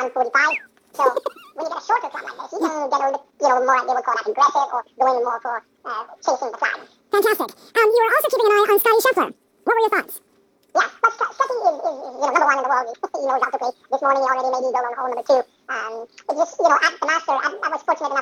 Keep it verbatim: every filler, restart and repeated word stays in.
forty-five. So when you get a shorter club like this, you can get a little, you know, more, they would call that aggressive, or going more for uh, chasing the flag. Fantastic. Um, you were also keeping an eye on Scotty Scheffler. What were your thoughts? Yeah, but Scotty is, is, is, you know, number one in the world. He knows how to play. This morning he already made eagle on hole number two. Um, it just, you know, at the Master, I, I was fortunate enough